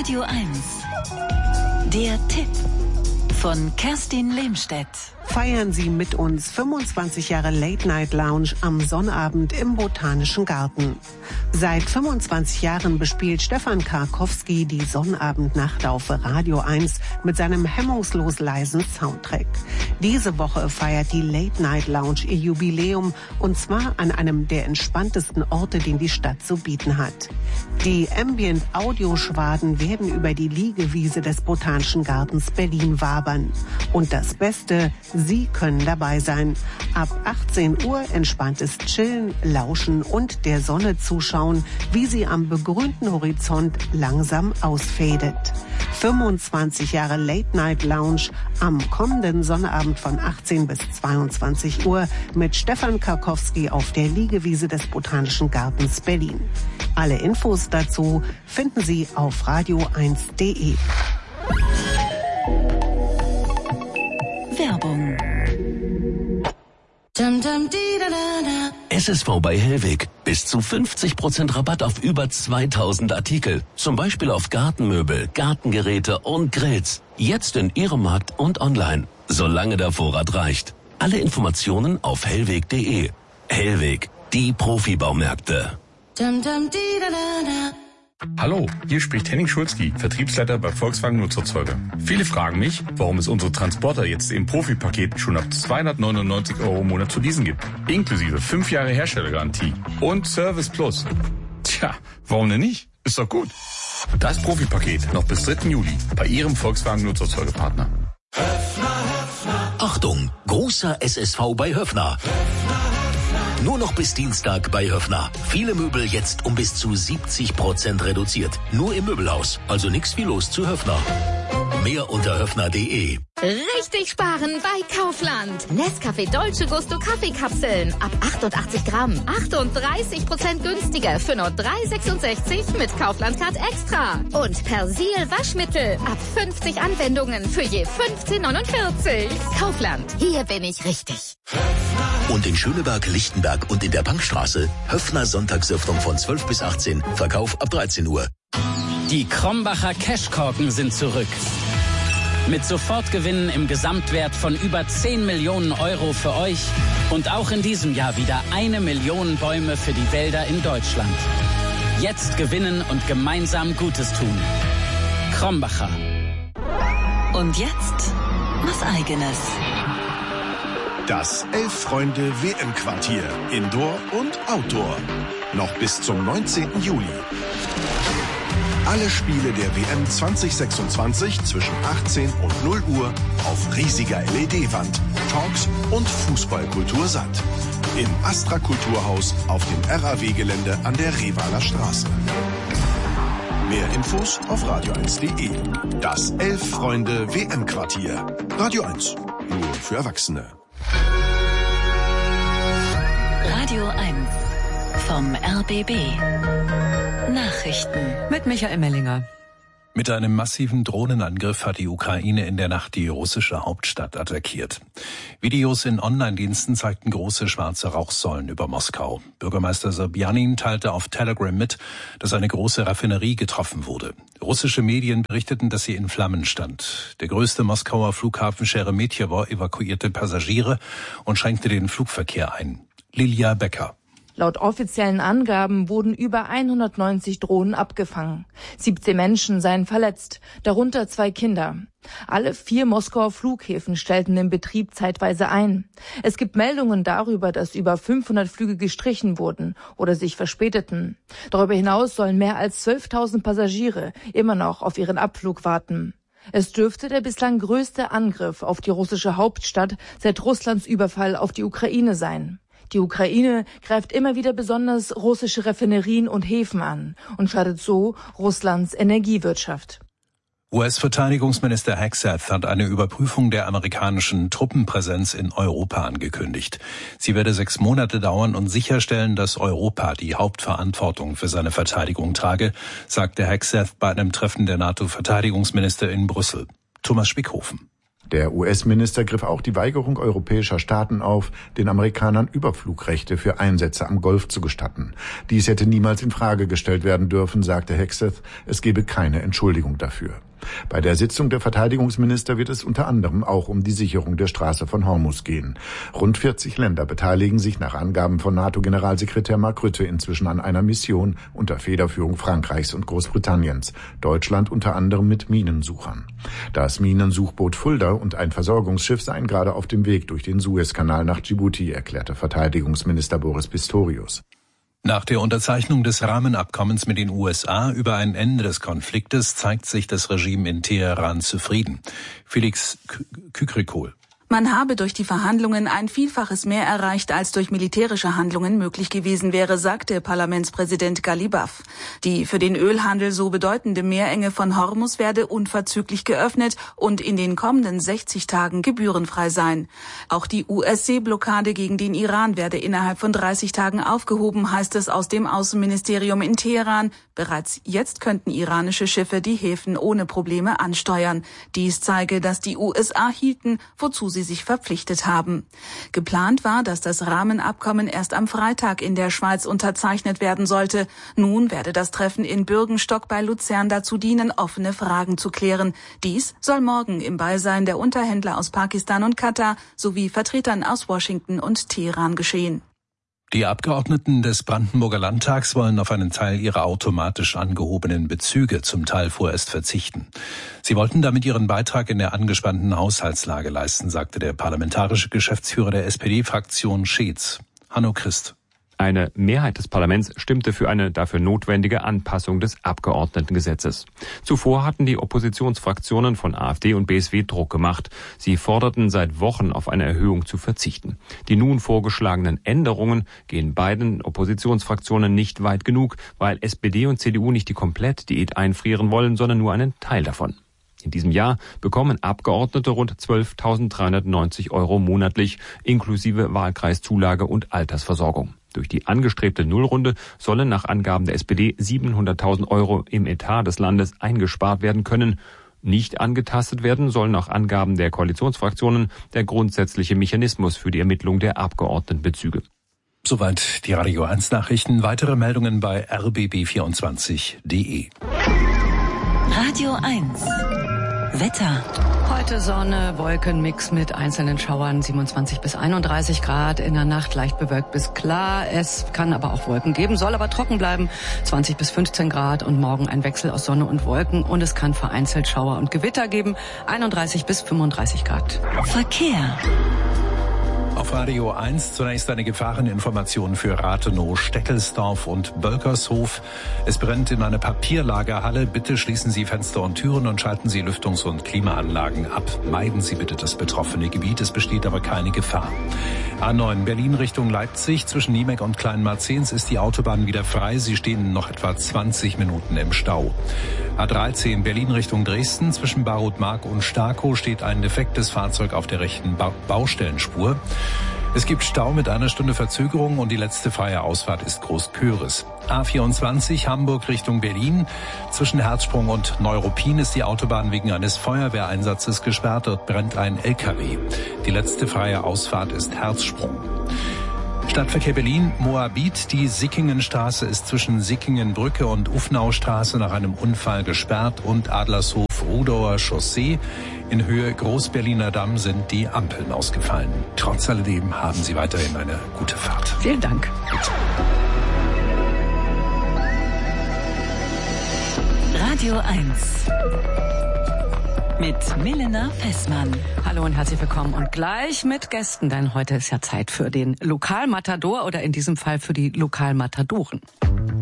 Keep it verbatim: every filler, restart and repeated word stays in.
Radio eins. Der Tipp von Kerstin Lehmstedt. Feiern Sie mit uns fünfundzwanzig Jahre Late Night Lounge am Sonnabend im Botanischen Garten. Seit fünfundzwanzig Jahren bespielt Stefan Karkowski die Sonnabendnacht auf Radio eins mit seinem hemmungslos leisen Soundtrack. Diese Woche feiert die Late Night Lounge ihr Jubiläum, und zwar an einem der entspanntesten Orte, den die Stadt zu bieten hat. Die Ambient-Audio-Schwaden werden über die Liegewiese des Botanischen Gartens Berlin wabern. Und das Beste: Sie können dabei sein. Ab achtzehn Uhr entspanntes Chillen, Lauschen und der Sonne zuschauen, wie sie am begrünten Horizont langsam ausfädet. fünfundzwanzig Jahre Late Night Lounge am kommenden Sonnabend von achtzehn bis zweiundzwanzig Uhr mit Stefan Karkowski auf der Liegewiese des Botanischen Gartens Berlin. Alle Infos dazu finden Sie auf radio eins punkt de. Werbung. S S V bei Hellweg. Bis zu fünfzig Prozent Rabatt auf über zweitausend Artikel. Zum Beispiel auf Gartenmöbel, Gartengeräte und Grills. Jetzt in Ihrem Markt und online. Solange der Vorrat reicht. Alle Informationen auf hellweg punkt de. Hellweg, die Profibaumärkte. Hallo, hier spricht Henning Schulzki, Vertriebsleiter bei Volkswagen Nutzerzeuger. Viele fragen mich, warum es unsere Transporter jetzt im Profipaket schon ab zweihundertneunundneunzig Euro im Monat zu leasen gibt. Inklusive fünf Jahre Herstellergarantie und Service Plus. Tja, warum denn nicht? Ist doch gut. Das Profipaket noch bis dritten Juli bei Ihrem Volkswagen Nutzerzeugerpartner. Achtung, großer S S V bei Höffner. Nur noch bis Dienstag bei Höffner. Viele Möbel jetzt um bis zu siebzig Prozent reduziert. Nur im Möbelhaus. Also nix wie los zu Höffner. Mehr unter höffner punkt de. Richtig sparen bei Kaufland. Nescafé Dolce Gusto Kaffeekapseln. Ab achtundachtzig Gramm. achtunddreißig Prozent günstiger für nur drei sechsundsechzig mit Kaufland Card Extra. Und Persil Waschmittel. Ab fünfzig Anwendungen für je fünfzehn neunundvierzig. Kaufland. Hier bin ich richtig. Und in Schöneberg, Lichtenberg und in der Bankstraße Höffner Sonntagsöffnung von zwölf bis achtzehn. Verkauf ab dreizehn Uhr. Die Krombacher Cashkorken sind zurück. Mit Sofortgewinnen im Gesamtwert von über zehn Millionen Euro für euch und auch in diesem Jahr wieder eine Million Bäume für die Wälder in Deutschland. Jetzt gewinnen und gemeinsam Gutes tun. Krombacher. Und jetzt was Eigenes. Das Elf-Freunde-W M-Quartier. Indoor und Outdoor. Noch bis zum neunzehnten Juli. Alle Spiele der W M zwanzig sechsundzwanzig zwischen achtzehn und null Uhr auf riesiger L E D-Wand, Talks und Fußballkultur satt. Im Astra Kulturhaus auf dem R A W-Gelände an der Revaler Straße. Mehr Infos auf radio eins punkt de. Das Elf-Freunde-W M-Quartier. Radio eins. Nur für Erwachsene. Radio eins vom R B B. Nachrichten mit Michael Mellinger. Mit einem massiven Drohnenangriff hat die Ukraine in der Nacht die russische Hauptstadt attackiert. Videos in Online-Diensten zeigten große schwarze Rauchsäulen über Moskau. Bürgermeister Sobjanin teilte auf Telegram mit, dass eine große Raffinerie getroffen wurde. Russische Medien berichteten, dass sie in Flammen stand. Der größte Moskauer Flughafen Scheremetjewo evakuierte Passagiere und schränkte den Flugverkehr ein. Lilia Becker. Laut offiziellen Angaben wurden über hundertneunzig Drohnen abgefangen. siebzehn Menschen seien verletzt, darunter zwei Kinder. Alle vier Moskauer Flughäfen stellten den Betrieb zeitweise ein. Es gibt Meldungen darüber, dass über fünfhundert Flüge gestrichen wurden oder sich verspäteten. Darüber hinaus sollen mehr als zwölftausend Passagiere immer noch auf ihren Abflug warten. Es dürfte der bislang größte Angriff auf die russische Hauptstadt seit Russlands Überfall auf die Ukraine sein. Die Ukraine greift immer wieder besonders russische Raffinerien und Häfen an und schadet so Russlands Energiewirtschaft. U S-Verteidigungsminister Hegseth hat eine Überprüfung der amerikanischen Truppenpräsenz in Europa angekündigt. Sie werde sechs Monate dauern und sicherstellen, dass Europa die Hauptverantwortung für seine Verteidigung trage, sagte Hegseth bei einem Treffen der NATO-Verteidigungsminister in Brüssel. Thomas Spickhofen. Der U S-Minister griff auch die Weigerung europäischer Staaten auf, den Amerikanern Überflugrechte für Einsätze am Golf zu gestatten. Dies hätte niemals in Frage gestellt werden dürfen, sagte Hegseth. Es gebe keine Entschuldigung dafür. Bei der Sitzung der Verteidigungsminister wird es unter anderem auch um die Sicherung der Straße von Hormuz gehen. Rund vierzig Länder beteiligen sich nach Angaben von NATO-Generalsekretär Mark Rutte inzwischen an einer Mission unter Federführung Frankreichs und Großbritanniens. Deutschland unter anderem mit Minensuchern. Das Minensuchboot Fulda und ein Versorgungsschiff seien gerade auf dem Weg durch den Suezkanal nach Djibouti, erklärte Verteidigungsminister Boris Pistorius. Nach der Unterzeichnung des Rahmenabkommens mit den U S A über ein Ende des Konfliktes zeigt sich das Regime in Teheran zufrieden. Felix Kükrikol. Man habe durch die Verhandlungen ein Vielfaches mehr erreicht, als durch militärische Handlungen möglich gewesen wäre, sagte Parlamentspräsident Ghalibaf. Die für den Ölhandel so bedeutende Meerenge von Hormuz werde unverzüglich geöffnet und in den kommenden sechzig Tagen gebührenfrei sein. Auch die U S-Seeblockade gegen den Iran werde innerhalb von dreißig Tagen aufgehoben, heißt es aus dem Außenministerium in Teheran. Bereits jetzt könnten iranische Schiffe die Häfen ohne Probleme ansteuern. Dies zeige, dass die U S A hielten, wozu sie sich verpflichtet haben. Geplant war, dass das Rahmenabkommen erst am Freitag in der Schweiz unterzeichnet werden sollte. Nun werde das Treffen in Bürgenstock bei Luzern dazu dienen, offene Fragen zu klären. Dies soll morgen im Beisein der Unterhändler aus Pakistan und Katar sowie Vertretern aus Washington und Teheran geschehen. Die Abgeordneten des Brandenburger Landtags wollen auf einen Teil ihrer automatisch angehobenen Bezüge zum Teil vorerst verzichten. Sie wollten damit ihren Beitrag in der angespannten Haushaltslage leisten, sagte der parlamentarische Geschäftsführer der S P D-Fraktion Scheetz. Hanno Christ. Eine Mehrheit des Parlaments stimmte für eine dafür notwendige Anpassung des Abgeordnetengesetzes. Zuvor hatten die Oppositionsfraktionen von AfD und B S W Druck gemacht. Sie forderten seit Wochen, auf eine Erhöhung zu verzichten. Die nun vorgeschlagenen Änderungen gehen beiden Oppositionsfraktionen nicht weit genug, weil S P D und C D U nicht die Komplettdiät einfrieren wollen, sondern nur einen Teil davon. In diesem Jahr bekommen Abgeordnete rund zwölftausenddreihundertneunzig Euro monatlich, inklusive Wahlkreiszulage und Altersversorgung. Durch die angestrebte Nullrunde sollen nach Angaben der S P D siebenhunderttausend Euro im Etat des Landes eingespart werden können. Nicht angetastet werden soll nach Angaben der Koalitionsfraktionen der grundsätzliche Mechanismus für die Ermittlung der Abgeordnetenbezüge. Soweit die Radio eins Nachrichten. Weitere Meldungen bei r b b vierundzwanzig punkt d e. Radio eins. Wetter. Heute Sonne, Wolkenmix mit einzelnen Schauern, siebenundzwanzig bis einunddreißig Grad. In der Nacht leicht bewölkt bis klar. Es kann aber auch Wolken geben, soll aber trocken bleiben, zwanzig bis fünfzehn Grad. Und morgen ein Wechsel aus Sonne und Wolken. Und es kann vereinzelt Schauer und Gewitter geben, einunddreißig bis fünfunddreißig Grad. Verkehr. Auf Radio eins zunächst eine Gefahreninformation für Rathenow, Steckelsdorf und Bölkershof. Es brennt in einer Papierlagerhalle. Bitte schließen Sie Fenster und Türen und schalten Sie Lüftungs- und Klimaanlagen ab. Meiden Sie bitte das betroffene Gebiet. Es besteht aber keine Gefahr. A neun Berlin Richtung Leipzig. Zwischen Niemek und Kleinmarzens ist die Autobahn wieder frei. Sie stehen noch etwa zwanzig Minuten im Stau. A dreizehn Berlin Richtung Dresden. Zwischen Barutmark und Starkow steht ein defektes Fahrzeug auf der rechten ba- Baustellenspur. Es gibt Stau mit einer Stunde Verzögerung und die letzte freie Ausfahrt ist Groß-Köris. A vierundzwanzig Hamburg Richtung Berlin. Zwischen Herzsprung und Neuruppin ist die Autobahn wegen eines Feuerwehreinsatzes gesperrt. Dort brennt ein L K W. Die letzte freie Ausfahrt ist Herzsprung. Stadtverkehr Berlin, Moabit. Die Sickingenstraße ist zwischen Sickingenbrücke und Ufnaustraße nach einem Unfall gesperrt und Adlershof-Rudauer Chaussee. In Höhe Großberliner Damm sind die Ampeln ausgefallen. Trotz alledem haben Sie weiterhin eine gute Fahrt. Vielen Dank. Bitte. Radio eins. Mit Milena Fessmann. Hallo und herzlich willkommen und gleich mit Gästen, denn heute ist ja Zeit für den Lokalmatador oder in diesem Fall für die Lokalmatadoren.